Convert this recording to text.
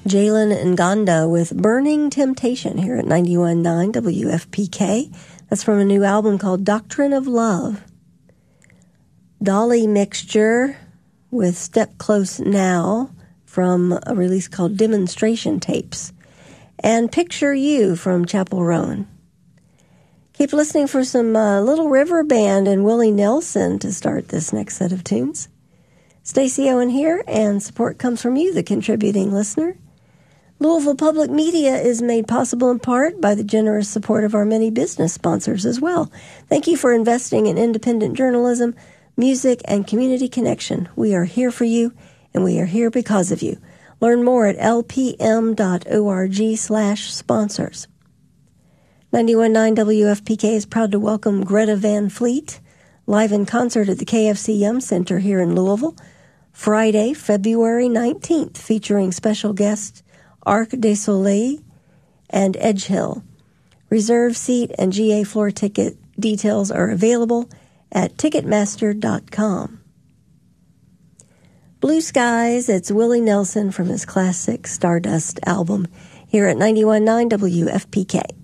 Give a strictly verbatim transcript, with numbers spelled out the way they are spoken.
Jalen Nganda with Burning Temptation here at ninety-one point nine W F P K. That's from a new album called Doctrine of Love. Dolly Mixture with Step Close Now from a release called Demonstration Tapes. And Picture You from Chapel Rowan. Keep listening for some uh, Little River Band and Willie Nelson to start this next set of tunes. Stacey Owen here, and support comes from you, the contributing listener. Louisville Public Media is made possible in part by the generous support of our many business sponsors as well. Thank you for investing in independent journalism, music, and community connection. We are here for you, and we are here because of you. Learn more at lpm.org slash sponsors. ninety-one point nine W F P K is proud to welcome Greta Van Fleet live in concert at the K F C Yum Center here in Louisville, Friday, February nineteenth, featuring special guests Arc de Soleil and Edgehill. Reserve seat and G A floor ticket details are available at ticketmaster dot com. Blue Skies, it's Willie Nelson from his classic Stardust album here at ninety-one point nine W F P K.